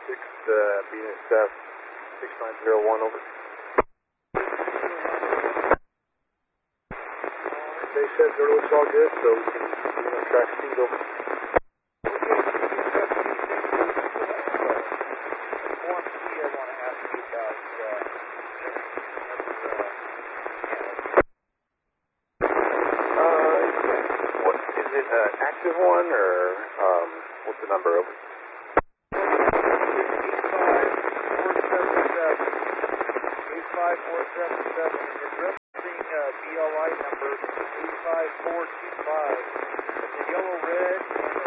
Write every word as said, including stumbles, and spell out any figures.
six, uh, Venus F six nine zero one, over. They said it looks all good, so we can, we can track speed over. Uh, active one, or um, what's the number over? eight five four seven seven. Addressing uh, B L I number eight five four two five. The yellow red and